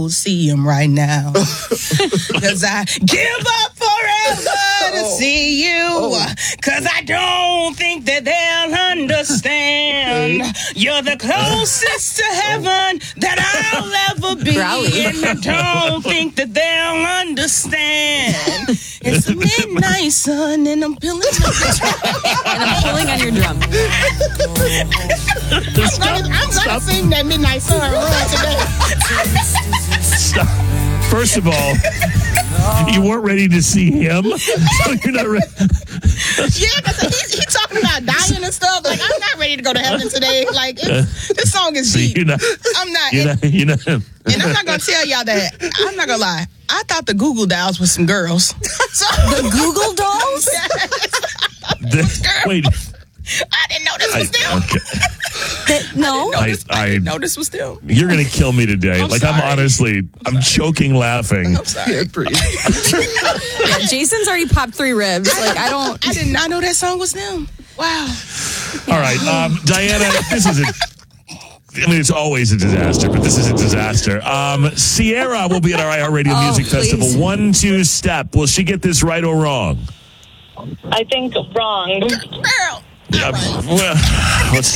go see him right now. Cause I give up forever to see you. Cause I don't think that they'll understand. You're the closest to heaven that I'll ever be. And I don't think that they'll understand. It's a midnight sun and I'm pulling on your drum. And I'm pulling on your drum. I'm gonna sing that midnight sun today. Stop. First of all, you weren't ready to see him, so you're not ready. Yeah, because he's talking about dying and stuff. Like, I'm not ready to go to heaven today. Like, this song is deep. I'm not. And I'm not going to tell y'all that. I'm not going to lie. I thought the Google Dolls was some girls. The Google Dolls? Wait. I didn't know this was them. Okay. No. I didn't know this was them. You're going to kill me today. I'm sorry. I'm choking laughing. I'm sorry. Yeah, Jason's already popped 3 ribs. Like, I did not know that song was them. Wow. All right, Diana, this is it's always a disaster, but this is a disaster. Sierra will be at our iHeartRadio Music Festival. 1-2 step. Will she get this right or wrong? I think wrong. Girl. Well, let's